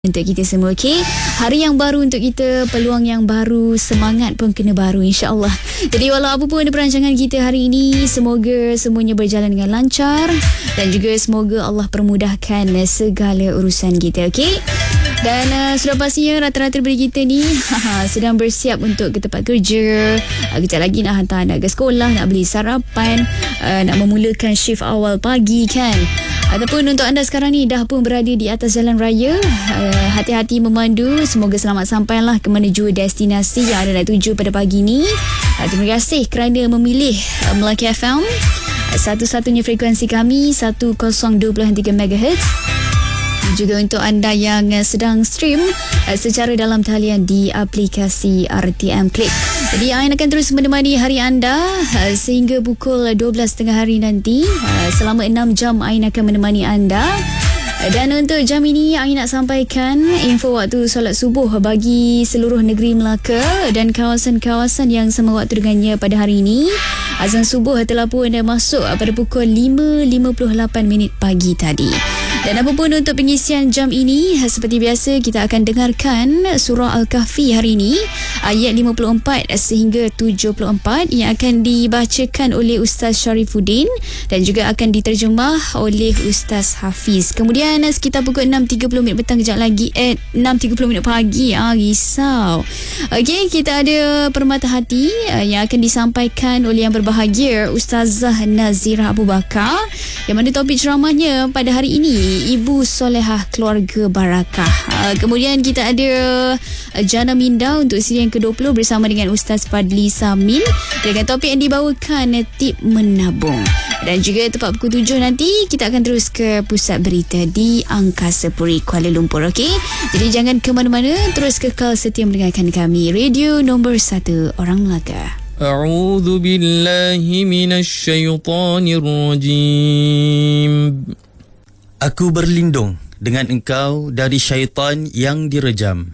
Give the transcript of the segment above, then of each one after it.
Untuk kita semua, okey? Hari yang baru untuk kita, peluang yang baru, semangat pun kena baru, insya-Allah. Jadi walau apa pun perancangan kita hari ini, semoga semuanya berjalan dengan lancar dan juga semoga Allah permudahkan segala urusan kita, okey? Dan sudah pastinya rata-rata daripada kita ni sedang bersiap untuk ke tempat kerja. Kejap lagi nak hantar anak ke sekolah, nak beli sarapan, nak memulakan shift awal pagi kan. Ataupun untuk anda sekarang ni dah pun berada di atas jalan raya, hati-hati memandu. Semoga selamat sampailah ke menuju destinasi yang anda nak tuju pada pagi ni. Terima kasih kerana memilih Melaki FM, satu-satunya frekuensi kami 1023 MHz. Juga untuk anda yang sedang stream secara dalam talian di aplikasi RTM Click. Jadi Ain akan terus menemani hari anda sehingga pukul 12.30 hari nanti. Selama 6 jam Ain akan menemani anda. Dan untuk jam ini Ain nak sampaikan info waktu solat subuh bagi seluruh negeri Melaka dan kawasan-kawasan yang sama waktu dengannya pada hari ini. Azan subuh telah pun masuk pada pukul 5.58 pagi tadi. Dan apapun untuk pengisian jam ini, seperti biasa kita akan dengarkan surah Al-Kahfi hari ini, ayat 54 sehingga 74 yang akan dibacakan oleh Ustaz Sharifuddin dan juga akan diterjemah oleh Ustaz Hafiz. Kemudian sekitar pukul 6.30 petang kejap lagi 6.30 pagi, risau. Okey, kita ada permata hati yang akan disampaikan oleh yang berbahagia Ustazah Nazirah Abu Bakar, yang mana topik ceramahnya pada hari ini Ibu Solehah Keluarga Barakah. Kemudian kita ada Jana Minda untuk siri yang ke-20 bersama dengan Ustaz Fadli Samil dengan topik yang dibawakan tip menabung. Dan juga tepat pukul 7 nanti kita akan terus ke pusat berita di Angkasa Puri Kuala Lumpur, okey? Jadi jangan ke mana-mana, terus kekal setia mendengarkan kami, radio nombor 1 Orang Melaka. A'udzu billahi minasyaitonir rajim. Aku berlindung dengan engkau dari syaitan yang direjam.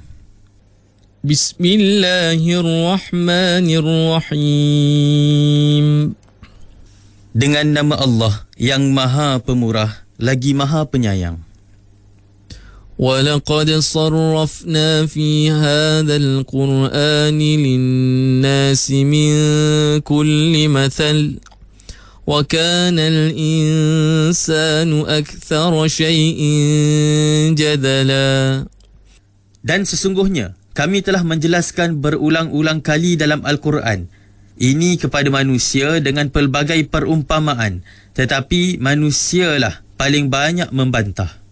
Bismillahirrahmanirrahim. Dengan nama Allah yang Maha Pemurah lagi Maha Penyayang. وَلَقَدْ صَرَّفْنَا فِي هَذَا الْقُرْآنِ لِلنَّاسِ مِنْ كُلِّ مَثَلٍ وَكَانَ الْإِنسَانُ أَكْثَرَ شَيْءٍ جَدَلًا. Dan sesungguhnya kami telah menjelaskan berulang-ulang kali dalam Al-Quran ini kepada manusia dengan pelbagai perumpamaan, tetapi manusialah paling banyak membantah.